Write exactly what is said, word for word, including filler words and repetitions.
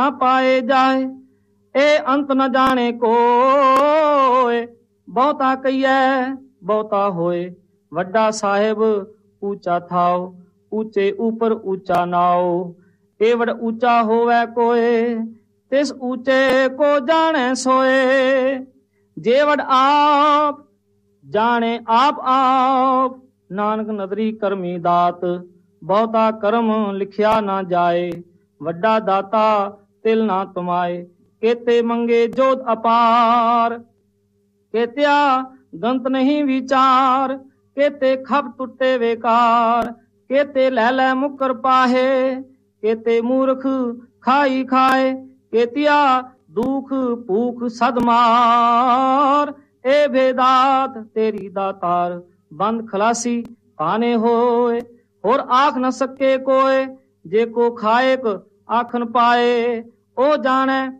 पाए जाए, ए अंत न जाने कोय। बहुता कहिए बहुता होए, वड्डा साहिब ऊंचा थाओ, ऊंचे ऊपर ऊंचा नाओ। एवड़ ऊंचा होवे कोय, तिस ऊंचे को जाने सोए। जेवड़ आप जाने आप आप, नानक नदरी करमी दात। बहुता कर्म लिखिया ना जाए, वड्डा दाता तिल ना तुमाए। केते मंगे जोत अपार, केत्या गंत नहीं विचार। केते खप टुटे बेकार, केते लैले मुकर पाहे। केते मूर्ख खाई खाए, केतिया दुख भूख सदमार। ए भेदात तेरी दातार, बंद खलासी पाने होए। होर आख न सके कोय, जेको खाएक आखन पाए। ओ जाने